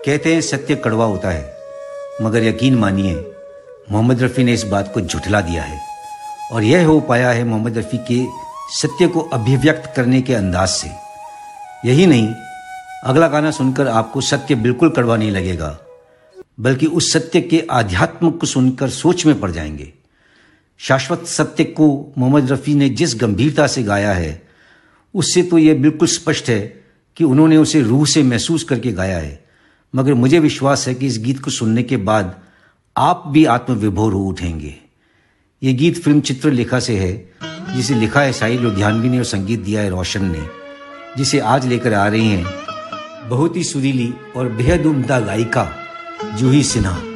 कहते हैं सत्य कड़वा होता है, मगर यकीन मानिए मोहम्मद रफ़ी ने इस बात को झुठला दिया है। और यह हो पाया है मोहम्मद रफ़ी के सत्य को अभिव्यक्त करने के अंदाज से। यही नहीं, अगला गाना सुनकर आपको सत्य बिल्कुल कड़वा नहीं लगेगा, बल्कि उस सत्य के आध्यात्म को सुनकर सोच में पड़ जाएंगे। शाश्वत सत्य को मोहम्मद रफ़ी ने जिस गंभीरता से गाया है, उससे तो यह बिल्कुल स्पष्ट है कि उन्होंने उसे रूह से महसूस करके गाया है। मगर मुझे विश्वास है कि इस गीत को सुनने के बाद आप भी आत्मविभोर हो उठेंगे। ये गीत फिल्म चित्रलेखा से है, जिसे लिखा है साहिल लुधियानवी ने और संगीत दिया है रोशन ने, जिसे आज लेकर आ रही हैं बहुत ही सुरीली और बेहद उम्दा गायिका जूही सिन्हा।